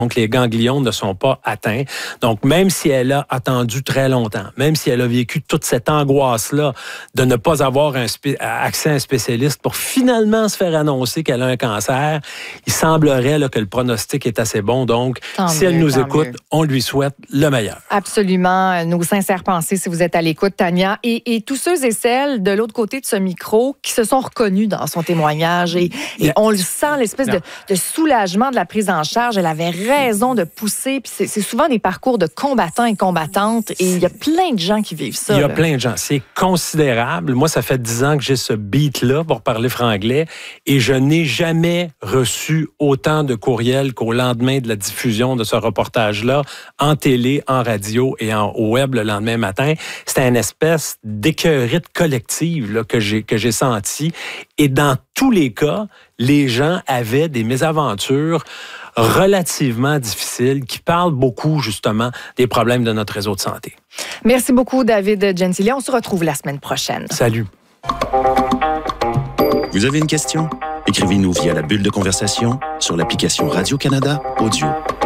Donc, les ganglions ne sont pas atteints. Donc, même si elle a attendu très longtemps, même si elle a vécu toute cette angoisse-là de ne pas avoir accès à un spécialiste pour finalement se faire annoncer qu'elle a un cancer, il semblerait là, que le pronostic est assez bon. Donc, si elle nous écoute, on lui souhaite le meilleur. Absolument. Nos sincères pensées si vous êtes à l'écoute, Tania. Et tous ceux et celles de l'autre côté de ce micro qui se sont reconnus dans son témoignage. Et on le sent, l'espèce de soulagement de la prise en charge. Elle avait raison de pousser. Puis c'est souvent des parcours de combattants et combattantes. Et il y a plein de gens qui vivent ça. Il y a plein de gens. C'est considérable. Moi, ça fait 10 ans que j'ai ce beat-là pour parler franglais. Et je n'ai jamais reçu autant de courriels qu'au lendemain de la diffusion de ce reportage-là, en télé, en radio et au web le lendemain matin. C'était une espèce d'écœurite collective là, que j'ai senti. Et dans tous les cas, les gens avaient des mésaventures relativement difficiles qui parlent beaucoup, justement, des problèmes de notre réseau de santé. Merci beaucoup, David Gentili. On se retrouve la semaine prochaine. Salut. Vous avez une question? Écrivez-nous via la bulle de conversation sur l'application Radio-Canada Audio.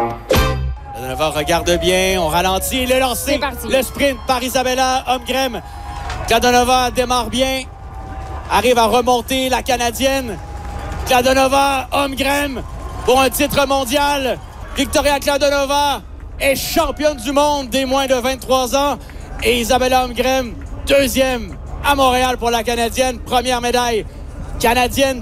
Cladonova regarde bien, on ralentit, le lancer, le sprint par Isabella Holmgren. Cladonova démarre bien, arrive à remonter la Canadienne. Cladonova Holmgren pour un titre mondial. Victoria Cladonova est championne du monde des moins de 23 ans. Et Isabella Holmgren, deuxième à Montréal pour la Canadienne. Première médaille canadienne.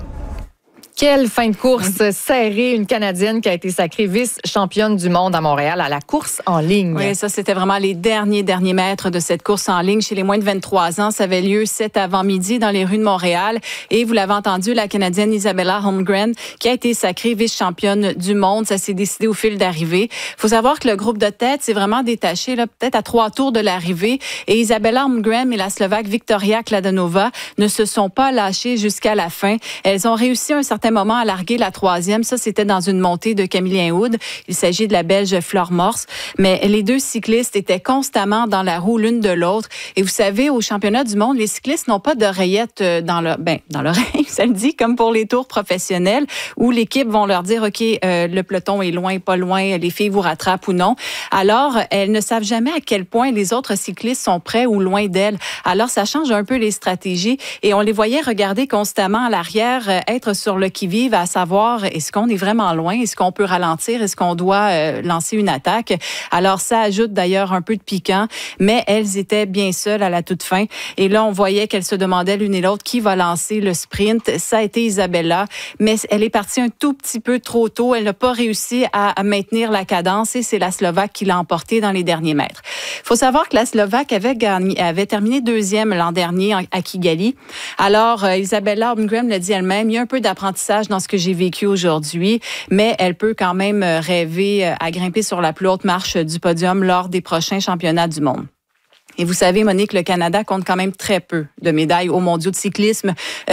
Quelle fin de course serrée, une Canadienne qui a été sacrée vice-championne du monde à Montréal à la course en ligne. Oui, ça, c'était vraiment les derniers mètres de cette course en ligne chez les moins de 23 ans. Ça avait lieu cet avant-midi dans les rues de Montréal. Et vous l'avez entendu, la Canadienne Isabella Holmgren, qui a été sacrée vice-championne du monde. Ça s'est décidé au fil d'arrivée. Il faut savoir que le groupe de tête s'est vraiment détaché, là, peut-être à 3 tours de l'arrivée. Et Isabella Holmgren et la Slovaque Victoria Cladonova ne se sont pas lâchées jusqu'à la fin. Elles ont réussi un certain moment à larguer la troisième. Ça, c'était dans une montée de Camille Hood. Il s'agit de la Belge Flore Morse. Mais les deux cyclistes étaient constamment dans la roue l'une de l'autre. Et vous savez, au championnat du monde, les cyclistes n'ont pas d'oreillette dans l'oreille, ça le dit, comme pour les tours professionnels, où l'équipe vont leur dire, OK, le peloton est loin, pas loin, les filles vous rattrapent ou non. Alors, elles ne savent jamais à quel point les autres cyclistes sont près ou loin d'elles. Alors, ça change un peu les stratégies. Et on les voyait regarder constamment à l'arrière, être sur le qui-vive, à savoir, est-ce qu'on est vraiment loin? Est-ce qu'on peut ralentir? Est-ce qu'on doit lancer une attaque? Alors, ça ajoute d'ailleurs un peu de piquant, mais elles étaient bien seules à la toute fin. Et là, on voyait qu'elles se demandaient l'une et l'autre qui va lancer le sprint. Ça a été Isabella, mais elle est partie un tout petit peu trop tôt. Elle n'a pas réussi à maintenir la cadence et c'est la Slovaque qui l'a emportée dans les derniers mètres. Il faut savoir que la Slovaque avait terminé deuxième l'an dernier à Kigali. Alors, Isabella Holmgren l'a dit elle-même, il y a un peu d'apprentissage dans ce que j'ai vécu aujourd'hui, mais elle peut quand même rêver à grimper sur la plus haute marche du podium lors des prochains championnats du monde. Et vous savez, Monique, le Canada compte quand même très peu de médailles aux mondiaux de cyclisme,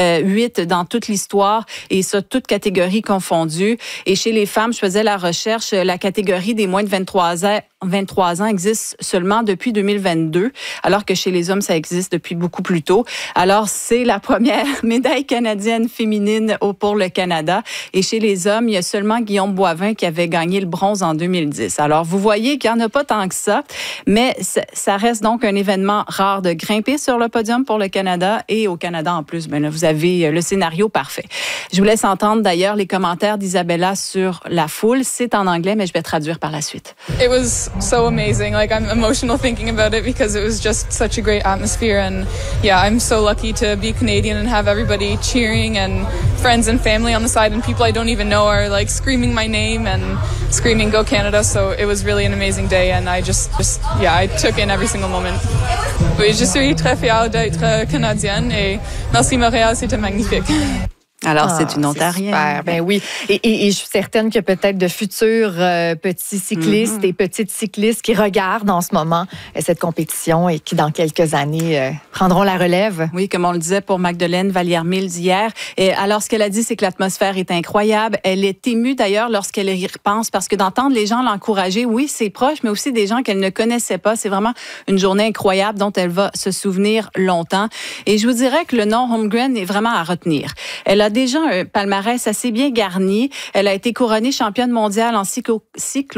8 dans toute l'histoire, et ça, toutes catégories confondues. Et chez les femmes, je faisais la recherche, la catégorie des moins de 23 ans existe seulement depuis 2022, alors que chez les hommes, ça existe depuis beaucoup plus tôt. Alors, c'est la première médaille canadienne féminine pour le Canada. Et chez les hommes, il y a seulement Guillaume Boivin qui avait gagné le bronze en 2010. Alors, vous voyez qu'il n'y en a pas tant que ça, mais ça reste donc un événement rare de grimper sur le podium pour le Canada. Et au Canada, en plus, là, vous avez le scénario parfait. Je vous laisse entendre d'ailleurs les commentaires d'Isabella sur la foule. C'est en anglais, mais je vais traduire par la suite. It was so amazing. Like, I'm emotional thinking about it because it was just such a great atmosphere. And yeah, I'm so lucky to be Canadian and have everybody cheering and friends and family on the side and people I don't even know are like screaming my name and screaming Go Canada. So it was really an amazing day and I just I took in every single moment. Oui, je suis très fière d'être canadienne et merci Montréal, c'était magnifique. Alors, c'est une Ontarienne. Super, ben oui. Et je suis certaine qu'il y a peut-être de futurs petits cyclistes et petites cyclistes qui regardent en ce moment cette compétition et qui, dans quelques années, prendront la relève. Oui, comme on le disait pour Magdeleine Vallière-Mills hier. Et alors, ce qu'elle a dit, c'est que l'atmosphère est incroyable. Elle est émue, d'ailleurs, lorsqu'elle y repense, parce que d'entendre les gens l'encourager, oui, c'est proche, mais aussi des gens qu'elle ne connaissait pas. C'est vraiment une journée incroyable dont elle va se souvenir longtemps. Et je vous dirais que le nom Holmgren est vraiment à retenir. Elle a déjà un palmarès assez bien garni. Elle a été couronnée championne mondiale en cyclo